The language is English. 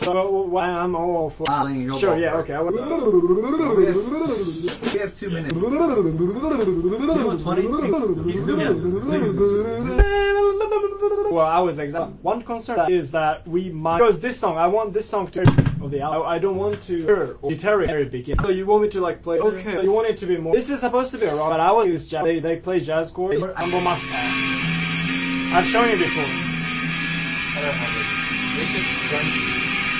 So I'm all for. Sure, yeah, okay. We have 2 minutes. You know what's funny? Well, I was exactly. One concern is that we might, because this song, I want this song to of the album. I don't want to hear or deteriorate very beginning. So you want me to like play? Okay. So you want it to be more. This is supposed to be a rock, but I will use jazz. They play jazz chords. Ambo must have. I've shown you before. I don't have it. It's just grungy.